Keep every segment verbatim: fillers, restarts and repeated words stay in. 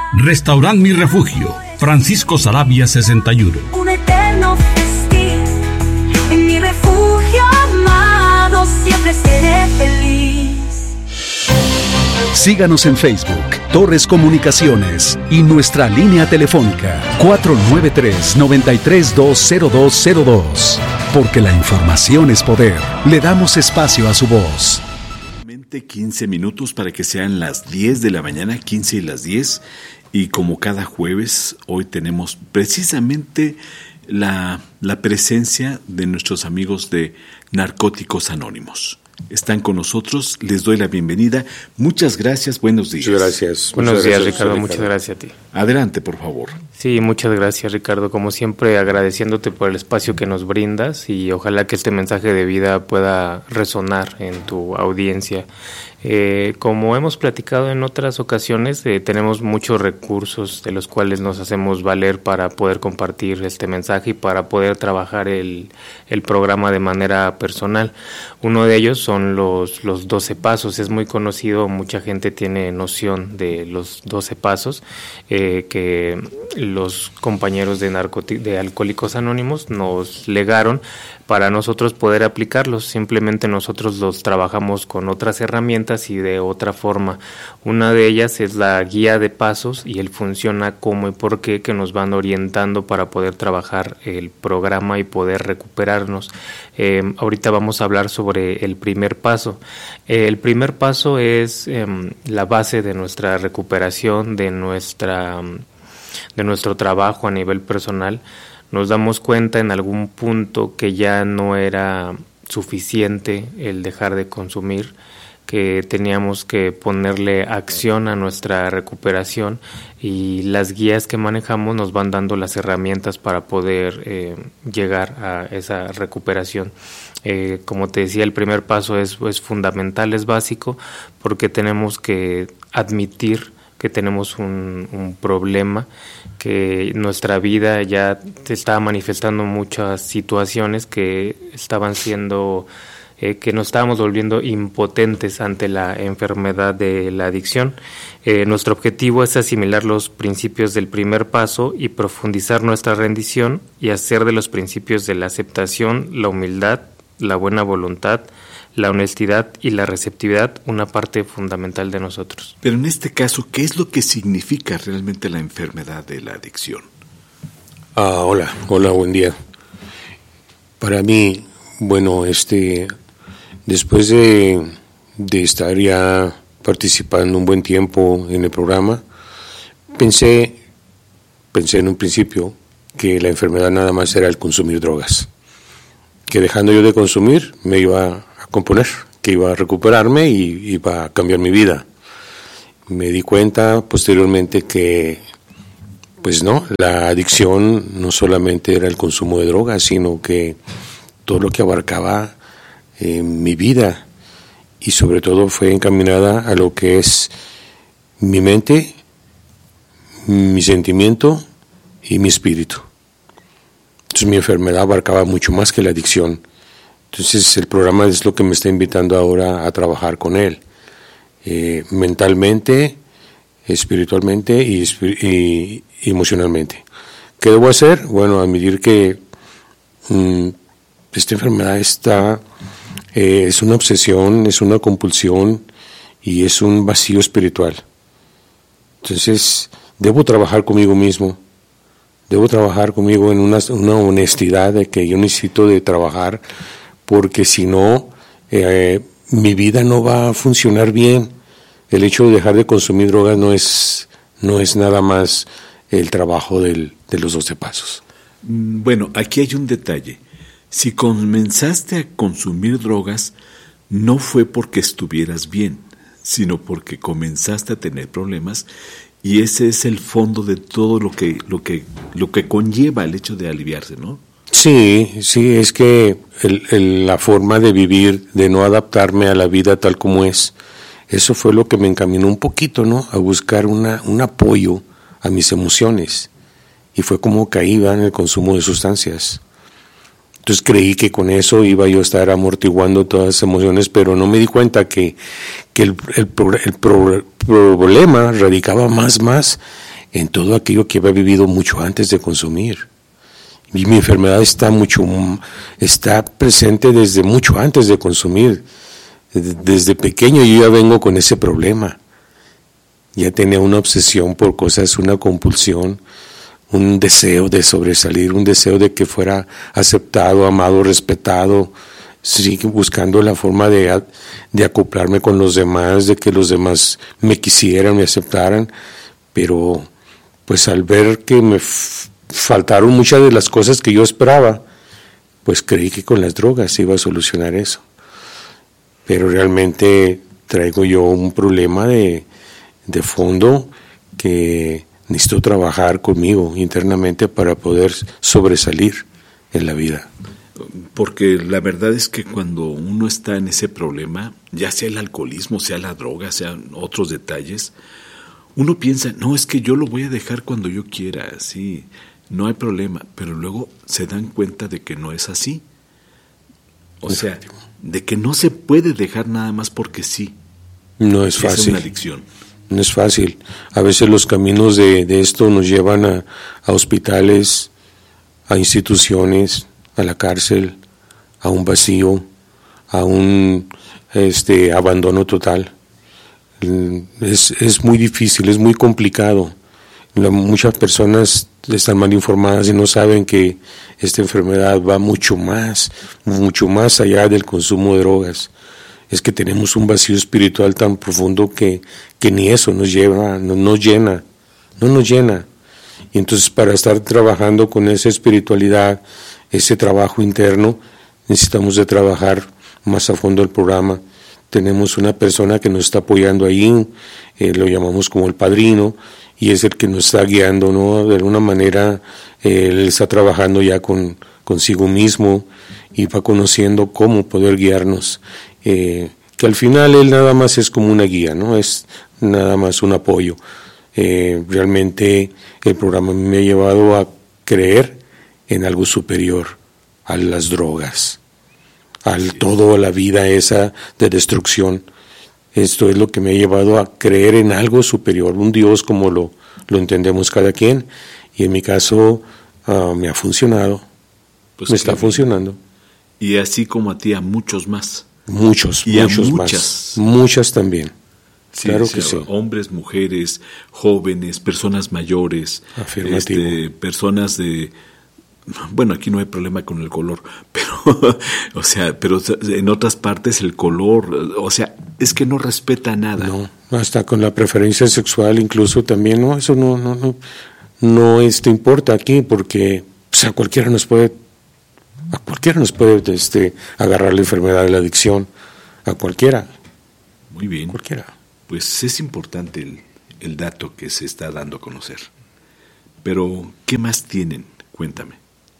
Restaurant Mi Refugio, Francisco Saravia sesenta y uno. Un eterno festín, en mi refugio amado siempre seré feliz. Síganos en Facebook, Torres Comunicaciones, y nuestra línea telefónica cuatro nueve tres, nueve tres dos, cero dos cero dos. Porque la información es poder. Le damos espacio a su voz. quince minutos para que sean las diez de la mañana, quince y las diez. Y como cada jueves, hoy tenemos precisamente la, la presencia de nuestros amigos de Narcóticos Anónimos. Están con nosotros, les doy la bienvenida. Muchas gracias, buenos días. Muchas gracias. Buenos muchas días, gracias, Ricardo, Ricardo, muchas gracias a ti. Adelante, por favor. Sí, muchas gracias, Ricardo. Como siempre, agradeciéndote por el espacio que nos brindas y ojalá que este mensaje de vida pueda resonar en tu audiencia. Eh, como hemos platicado en otras ocasiones, eh, tenemos muchos recursos de los cuales nos hacemos valer para poder compartir este mensaje y para poder trabajar el, el programa de manera personal. Uno de ellos son los, los doce pasos. Es muy conocido, mucha gente tiene noción de los doce pasos eh, que los compañeros de, narcoti- de Alcohólicos Anónimos nos legaron para nosotros poder aplicarlos. Simplemente nosotros los trabajamos con otras herramientas y de otra forma. Una de ellas es la guía de pasos y el funciona cómo y por qué, que nos van orientando para poder trabajar el programa y poder recuperarnos. Eh, ahorita vamos a hablar sobre el primer paso. Eh, el primer paso es eh, la base de nuestra recuperación, de nuestra de nuestro trabajo a nivel personal. Nos damos cuenta en algún punto que ya no era suficiente el dejar de consumir, que teníamos que ponerle acción a nuestra recuperación y las guías que manejamos nos van dando las herramientas para poder eh, llegar a esa recuperación. Eh, como te decía, el primer paso es, es fundamental, es básico, porque tenemos que admitir que tenemos un, un problema, que nuestra vida ya te estaba manifestando muchas situaciones que estaban siendo, eh, que nos estábamos volviendo impotentes ante la enfermedad de la adicción. Eh, nuestro objetivo es asimilar los principios del primer paso y profundizar nuestra rendición y hacer de los principios de la aceptación, la humildad, la buena voluntad, la honestidad y la receptividad una parte fundamental de nosotros. Pero en este caso, ¿qué es lo que significa realmente la enfermedad de la adicción? Ah, hola, hola, buen día. Para mí, bueno, este, después de, de estar ya participando un buen tiempo en el programa, pensé, pensé en un principio que la enfermedad nada más era el consumir drogas, que dejando yo de consumir me iba a componer, que iba a recuperarme y iba a cambiar mi vida. Me di cuenta posteriormente que, pues no, la adicción no solamente era el consumo de drogas, sino que todo lo que abarcaba eh, mi vida y sobre todo fue encaminada a lo que es mi mente, mi sentimiento y mi espíritu. Entonces mi enfermedad abarcaba mucho más que la adicción. Entonces el programa es lo que me está invitando ahora a trabajar con él, eh, mentalmente, espiritualmente y, y, y emocionalmente. ¿Qué debo hacer? Bueno, admitir que mmm, esta enfermedad está, eh, es una obsesión, es una compulsión y es un vacío espiritual. Entonces debo trabajar conmigo mismo, debo trabajar conmigo en una, una honestidad de que yo necesito de trabajar, porque si no, eh, mi vida no va a funcionar bien. El hecho de dejar de consumir drogas no es, no es nada más el trabajo del, de los doce pasos. Bueno, aquí hay un detalle. Si comenzaste a consumir drogas, no fue porque estuvieras bien, sino porque comenzaste a tener problemas, y ese es el fondo de todo lo que, lo que, lo que conlleva el hecho de aliviarse, ¿no? Sí, sí, es que el, el, la forma de vivir, de no adaptarme a la vida tal como es, eso fue lo que me encaminó un poquito, ¿no? A buscar una, un apoyo a mis emociones. Y fue como caí en el consumo de sustancias. Entonces creí que con eso iba yo a estar amortiguando todas las emociones, pero no me di cuenta que, que el, el, el, pro, el problema radicaba más, más en todo aquello que había vivido mucho antes de consumir. Y mi enfermedad está mucho, está presente desde mucho antes de consumir. Desde pequeño yo ya vengo con ese problema. Ya tenía una obsesión por cosas, una compulsión, un deseo de sobresalir, un deseo de que fuera aceptado, amado, respetado, sí, buscando la forma de, de acoplarme con los demás, de que los demás me quisieran, me aceptaran, pero pues al ver que me f- faltaron muchas de las cosas que yo esperaba, pues creí que con las drogas iba a solucionar eso. Pero realmente traigo yo un problema de, de fondo que necesito trabajar conmigo internamente para poder sobresalir en la vida. Porque la verdad es que cuando uno está en ese problema, ya sea el alcoholismo, sea la droga, sean otros detalles, uno piensa, no, es que yo lo voy a dejar cuando yo quiera, sí, no hay problema, pero luego se dan cuenta de que no es así. O sea, de que no se puede dejar nada más porque sí. No es fácil. Es una adicción. No es fácil. A veces los caminos de, de esto nos llevan a, a hospitales, a instituciones, a la cárcel, a un vacío, a un este abandono total. Es, es muy difícil, es muy complicado. La, muchas personas están mal informadas y no saben que esta enfermedad va mucho más, mucho más allá del consumo de drogas. Es que tenemos un vacío espiritual tan profundo que, que ni eso nos lleva, no nos llena, no nos llena. Y entonces para estar trabajando con esa espiritualidad, ese trabajo interno, necesitamos de trabajar más a fondo el programa. Tenemos una persona que nos está apoyando ahí, eh, lo llamamos como el padrino, y es el que nos está guiando, ¿no? De alguna manera, eh, él está trabajando ya con consigo mismo y va conociendo cómo poder guiarnos. Eh, que al final él nada más es como una guía, ¿no? Es nada más un apoyo. Eh, realmente el programa me ha llevado a creer en algo superior a las drogas, al todo, a la vida esa de destrucción. Esto es lo que me ha llevado a creer en algo superior, un Dios como lo, lo entendemos cada quien, y en mi caso uh, me ha funcionado, pues me está bien. Funcionando. Y así como a ti, a muchos más. Muchos, y muchos a muchas. más. Muchas también. Sí, claro sí, que sí. Hombres, mujeres, jóvenes, personas mayores, este, personas de... Bueno, aquí no hay problema con el color, pero, o sea, pero en otras partes el color, o sea, es que no respeta nada. No, hasta con la preferencia sexual incluso también, no, eso no, no, no, no este, importa aquí, porque pues, a cualquiera nos puede, a cualquiera nos puede este, agarrar la enfermedad de la adicción, a cualquiera. Muy bien. Cualquiera. Pues es importante el, el dato que se está dando a conocer. Pero, ¿qué más tienen? Cuéntame.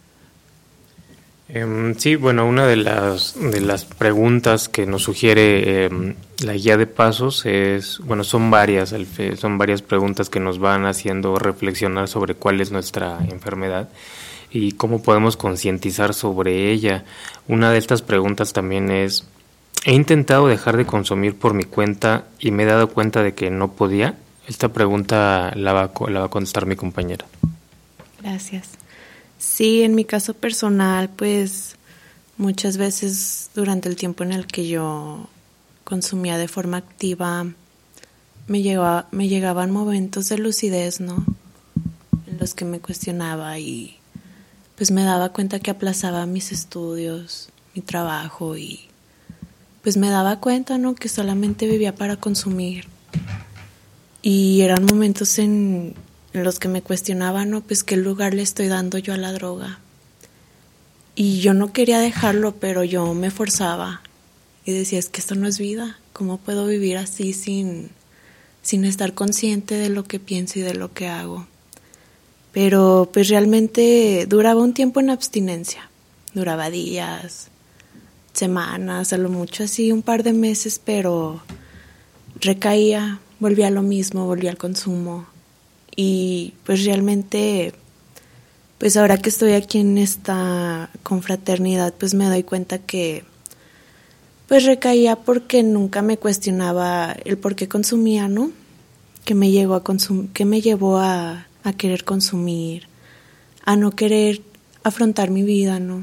Um, sí, bueno, una de las de las preguntas que nos sugiere um, la guía de pasos es, bueno, son varias, son varias preguntas que nos van haciendo reflexionar sobre cuál es nuestra enfermedad y cómo podemos concientizar sobre ella. Una de estas preguntas también es, he intentado dejar de consumir por mi cuenta y me he dado cuenta de que no podía. Esta pregunta la va, la va a contestar mi compañera. Gracias. Sí, en mi caso personal, pues muchas veces durante el tiempo en el que yo consumía de forma activa, me, llegaba, me llegaban momentos de lucidez, ¿no? En los que me cuestionaba y pues me daba cuenta que aplazaba mis estudios, mi trabajo y pues me daba cuenta, ¿no? Que solamente vivía para consumir. Y eran momentos en... en los que me cuestionaba, ¿no? Pues qué lugar le estoy dando yo a la droga. Y yo no quería dejarlo, pero yo me forzaba. Y decía, es que esto no es vida. ¿Cómo puedo vivir así sin, sin estar consciente de lo que pienso y de lo que hago? Pero pues realmente duraba un tiempo en abstinencia. Duraba días, semanas, a lo mucho así un par de meses, pero recaía, volvía a lo mismo, volvía al consumo. Y pues realmente, pues ahora que estoy aquí en esta confraternidad, pues me doy cuenta que pues recaía porque nunca me cuestionaba el por qué consumía, ¿no? Que me llevó a consum- que me llevó a, a querer consumir, a no querer afrontar mi vida, ¿no?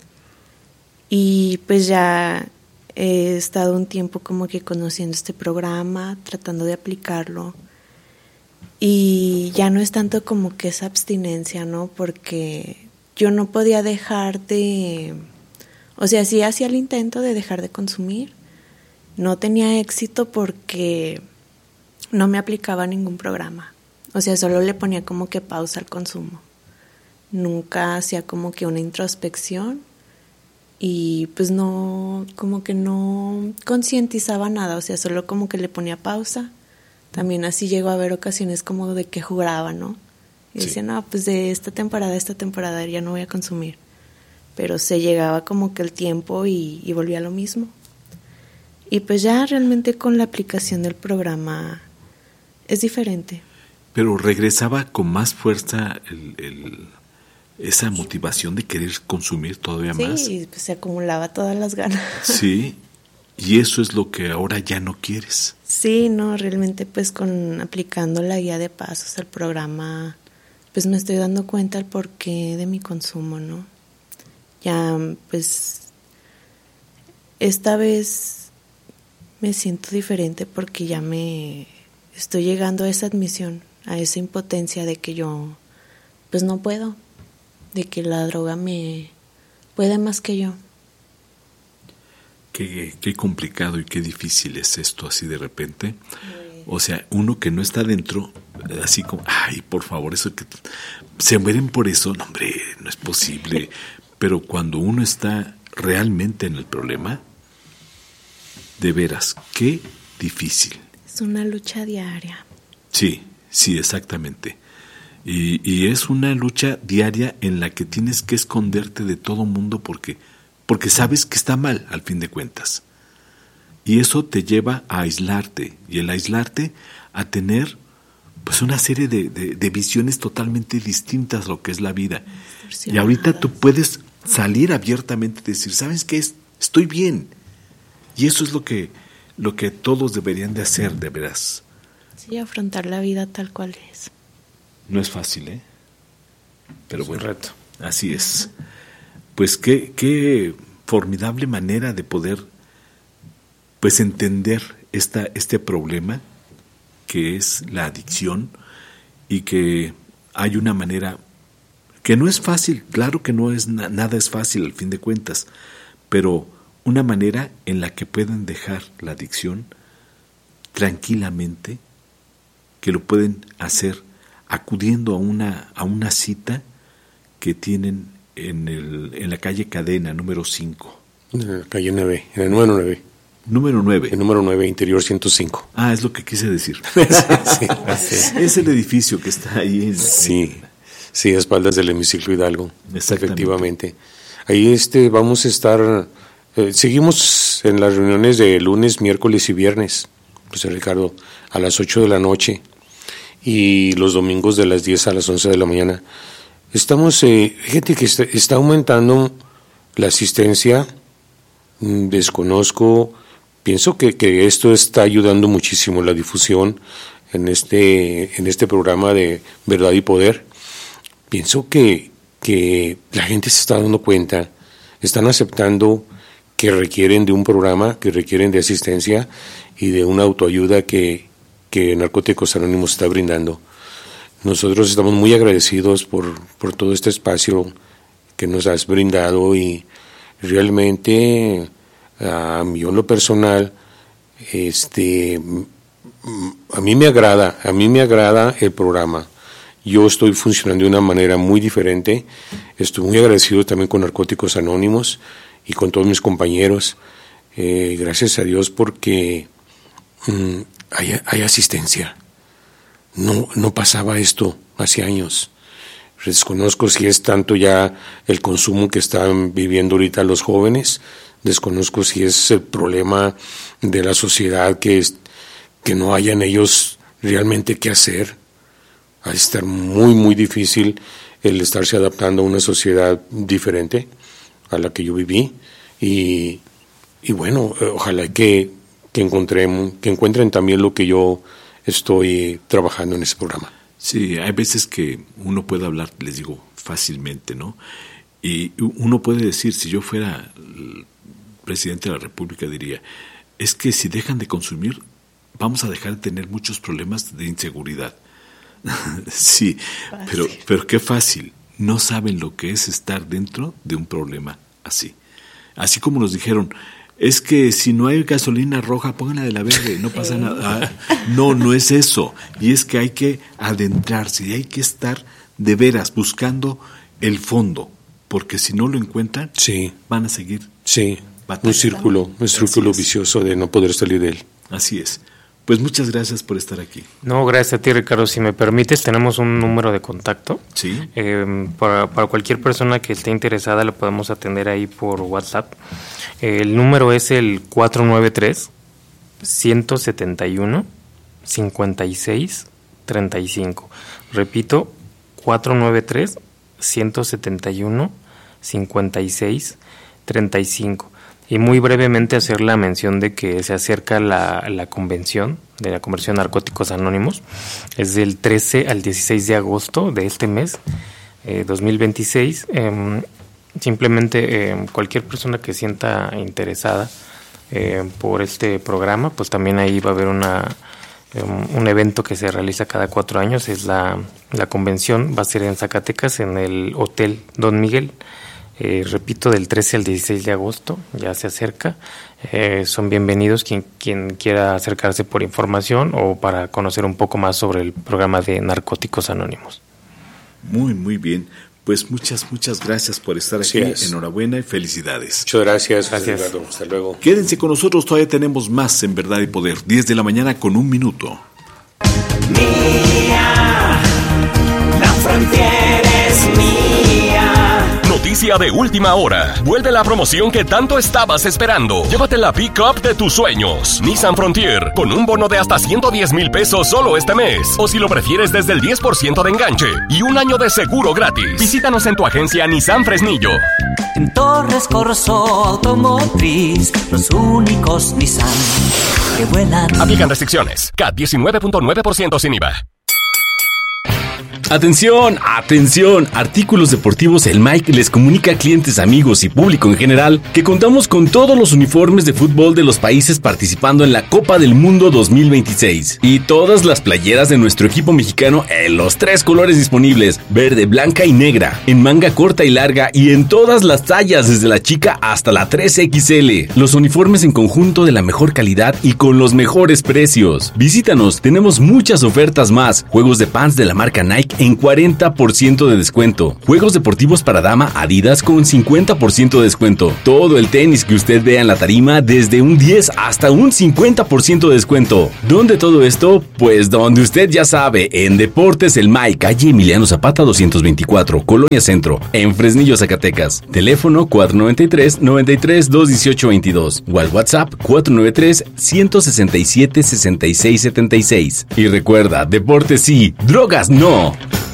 Y pues ya he estado un tiempo como que conociendo este programa, tratando de aplicarlo. Y ya no es tanto como que esa abstinencia, ¿no? Porque yo no podía dejar de... O sea, sí hacía el intento de dejar de consumir. No tenía éxito porque no me aplicaba ningún programa. O sea, solo le ponía como que pausa al consumo. Nunca hacía como que una introspección y pues no, como que no concientizaba nada. O sea, solo como que le ponía pausa. También así llegó a haber ocasiones como de que juraba, ¿no? Y decía, sí. no, pues de esta temporada a esta temporada ya no voy a consumir. Pero se llegaba como que el tiempo y, y volvía a lo mismo. Y pues ya realmente con la aplicación del programa es diferente. Pero regresaba con más fuerza el, el, esa motivación de querer consumir todavía sí, más. Sí, pues se acumulaba todas las ganas. Sí, y eso es lo que ahora ya no quieres. Sí, no, realmente pues con aplicando la guía de pasos al programa, pues me estoy dando cuenta el porqué de mi consumo, ¿no? Ya pues esta vez me siento diferente porque ya me estoy llegando a esa admisión, a esa impotencia de que yo pues no puedo, de que la droga me puede más que yo. Qué, qué complicado y qué difícil es esto así de repente. O sea, uno que no está dentro, así como, ay, por favor, eso que se mueren por eso, no, hombre, no es posible. Pero cuando uno está realmente en el problema, de veras, qué difícil. Es una lucha diaria. Sí, sí, exactamente. Y, y es una lucha diaria en la que tienes que esconderte de todo mundo porque, porque sabes que está mal, al fin de cuentas. Y eso te lleva a aislarte, y el aislarte a tener pues una serie de, de, de visiones totalmente distintas a lo que es la vida. Y ahorita tú puedes salir abiertamente y decir, ¿sabes qué? Estoy bien. Y eso es lo que, lo que todos deberían de hacer, de veras. Sí, afrontar la vida tal cual es. No es fácil, ¿eh? Pero es bueno, un reto. Así es. Pues qué, qué formidable manera de poder pues entender esta, este problema que es la adicción y que hay una manera que no es fácil, claro que no es nada es fácil al fin de cuentas, pero una manera en la que pueden dejar la adicción tranquilamente, que lo pueden hacer acudiendo a una, a una cita que tienen en, el, en la calle Cadena, número cinco. En la calle nueve, en el número nueve. Número nueve. El número nueve, interior ciento cinco. Ah, es lo que quise decir. sí, sí. Es el edificio que está ahí. En, sí, sí, a espaldas del hemiciclo Hidalgo. Exactamente. Efectivamente. Ahí este, vamos a estar, eh, seguimos en las reuniones de lunes, miércoles y viernes, José Ricardo, a las ocho de la noche y los domingos de las diez a las once de la mañana. Estamos, eh, fíjate que está, está aumentando la asistencia, mm, desconozco, pienso que, que esto está ayudando muchísimo la difusión en este, en este programa de Verdad y Poder. Pienso que, que la gente se está dando cuenta, están aceptando que requieren de un programa, que requieren de asistencia y de una autoayuda que, que Narcóticos Anónimos está brindando. Nosotros estamos muy agradecidos por, por todo este espacio que nos has brindado y realmente a mí en lo personal, este, a mí me agrada, a mí me agrada el programa. Yo estoy funcionando de una manera muy diferente. Estoy muy agradecido también con Narcóticos Anónimos y con todos mis compañeros. Eh, gracias a Dios porque mm, hay, hay asistencia. No, no pasaba esto hace años. Desconozco si es tanto ya el consumo que están viviendo ahorita los jóvenes. Desconozco si es el problema de la sociedad que, es, que no hayan ellos realmente qué hacer. Va a estar muy, muy difícil el estarse adaptando a una sociedad diferente a la que yo viví. Y, y bueno, ojalá que, que, encontremos, que encuentren también lo que yo estoy trabajando en ese programa. Sí, hay veces que uno puede hablar, les digo, fácilmente, ¿no? Y uno puede decir, si yo fuera el presidente de la República, diría, es que si dejan de consumir, vamos a dejar de tener muchos problemas de inseguridad. Sí, fácil. pero pero qué fácil. No saben lo que es estar dentro de un problema así. Así como nos dijeron, es que si no hay gasolina roja, pónganla de la verde, no pasa nada. No, no es eso. Y es que hay que adentrarse y hay que estar de veras buscando el fondo, porque si no lo encuentran, sí. van a seguir. Sí, batallando. Un círculo, un círculo vicioso de no poder salir de él. Así es. Pues muchas gracias por estar aquí. No, gracias a ti, Ricardo. Si me permites, tenemos un número de contacto. Sí. Eh, para, para cualquier persona que esté interesada, lo podemos atender ahí por WhatsApp. Eh, el número es el cuatro nueve tres, uno siete uno, cinco seis tres cinco. Repito, cuatro nueve tres, uno siete uno, cinco seis tres cinco. Y muy brevemente hacer la mención de que se acerca la, la convención de la Convención de Narcóticos Anónimos. Es del trece al dieciséis de agosto de este mes, eh, dos mil veintiséis. Eh, simplemente eh, cualquier persona que sienta interesada eh, por este programa, pues también ahí va a haber una eh, un evento que se realiza cada cuatro años. Es la, la convención, va a ser en Zacatecas, en el Hotel Don Miguel. Eh, repito, del trece al dieciséis de agosto, ya se acerca. Eh, son bienvenidos quien, quien quiera acercarse por información o para conocer un poco más sobre el programa de Narcóticos Anónimos. Muy, muy bien. Pues muchas, muchas gracias por estar aquí. Gracias. Enhorabuena y felicidades. Muchas gracias. Gracias. Ricardo. Hasta luego. Quédense con nosotros, todavía tenemos más en Verdad y Poder. diez de la mañana con un minuto. Mía, la frontera es mía. Noticia de última hora. Vuelve la promoción que tanto estabas esperando. Llévate la pick-up de tus sueños. Nissan Frontier, con un bono de hasta ciento diez mil pesos solo este mes. O si lo prefieres, desde el diez por ciento de enganche y un año de seguro gratis. Visítanos en tu agencia Nissan Fresnillo. En Torres Corso Automotriz, los únicos Nissan que vuelan. Aplican restricciones. C A T diecinueve punto nueve por ciento sin I V A. Atención, atención, Artículos Deportivos El Mike les comunica a clientes, amigos y público en general que contamos con todos los uniformes de fútbol de los países participando en la Copa del Mundo dos mil veintiséis y todas las playeras de nuestro equipo mexicano en los tres colores disponibles, verde, blanca y negra, en manga corta y larga y en todas las tallas desde la chica hasta la tres equis ele. Los uniformes en conjunto de la mejor calidad y con los mejores precios. Visítanos, tenemos muchas ofertas más, juegos de pants de la marca Nike en cuarenta por ciento de descuento. Juegos deportivos para dama Adidas con cincuenta por ciento de descuento. Todo el tenis que usted vea en la tarima desde un diez hasta un cincuenta por ciento de descuento. ¿Dónde todo esto? Pues donde usted ya sabe, en Deportes El Mike, calle Emiliano Zapata doscientos veinticuatro, Colonia Centro, en Fresnillo, Zacatecas. Teléfono cuatro nueve tres, nueve tres, dos uno ocho dos o al WhatsApp cuatro nueve tres, uno seis siete, seis seis siete seis. Y recuerda, deporte sí, drogas no.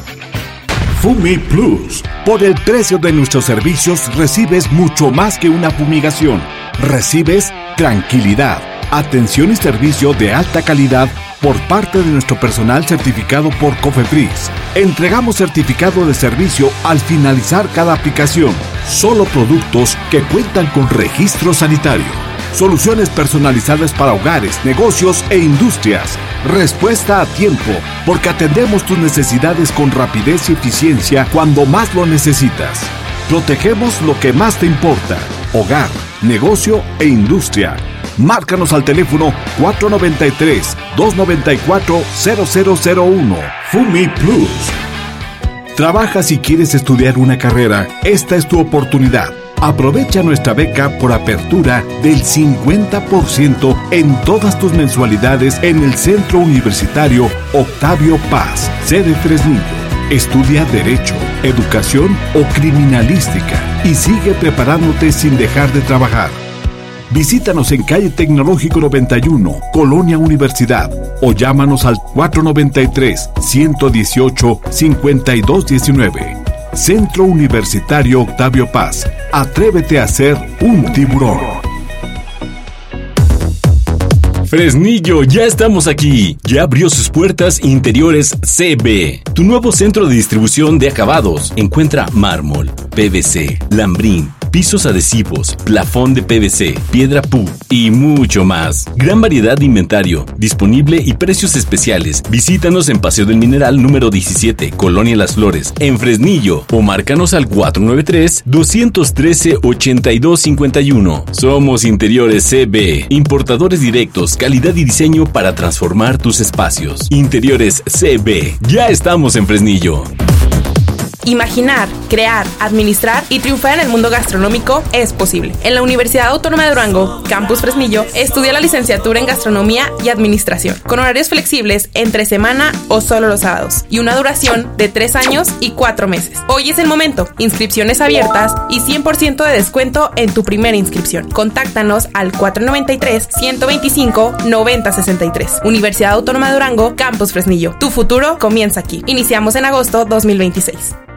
Fumi Plus. Por el precio de nuestros servicios recibes mucho más que una fumigación. Recibes tranquilidad, atención y servicio de alta calidad por parte de nuestro personal certificado por COFEPRIS. Entregamos certificado de servicio al finalizar cada aplicación. Solo productos que cuentan con registro sanitario. Soluciones personalizadas para hogares, negocios e industrias. Respuesta a tiempo, porque atendemos tus necesidades con rapidez y eficiencia cuando más lo necesitas. Protegemos lo que más te importa: hogar, negocio e industria. Márcanos al teléfono cuatro nueve tres, dos nueve cuatro, cero cero cero uno. Fumi Plus. ¿Trabajas y quieres estudiar una carrera? Esta es tu oportunidad. Aprovecha nuestra beca por apertura del cincuenta por ciento en todas tus mensualidades en el Centro Universitario Octavio Paz, sede Fresnillo. Estudia Derecho, Educación o Criminalística y sigue preparándote sin dejar de trabajar. Visítanos en calle Tecnológico noventa y uno, Colonia Universidad, o llámanos al cuatro nueve tres, uno uno ocho, cinco dos uno nueve. Centro Universitario Octavio Paz. Atrévete a ser un tiburón. Fresnillo, ya estamos aquí. Ya abrió sus puertas Interiores C B, tu nuevo centro de distribución de acabados. Encuentra mármol, P V C, lambrín, pisos adhesivos, plafón de P V C, piedra P U y mucho más. Gran variedad de inventario, disponible y precios especiales. Visítanos en Paseo del Mineral número diecisiete, Colonia Las Flores, en Fresnillo, o márcanos al cuatro nueve tres, dos uno tres, ocho dos cinco uno. Somos Interiores C B, importadores directos, calidad y diseño para transformar tus espacios. Interiores C B, ya estamos en Fresnillo. Imaginar, crear, administrar y triunfar en el mundo gastronómico es posible. En la Universidad Autónoma de Durango, Campus Fresnillo, estudia la licenciatura en Gastronomía y Administración, con horarios flexibles entre semana o solo los sábados, y una duración de tres años y cuatro meses. Hoy es el momento. Inscripciones abiertas y cien por ciento de descuento en tu primera inscripción. Contáctanos al cuatro nueve tres, uno dos cinco, nueve cero seis tres. Universidad Autónoma de Durango, Campus Fresnillo. Tu futuro comienza aquí. Iniciamos en agosto dos mil veintiséis.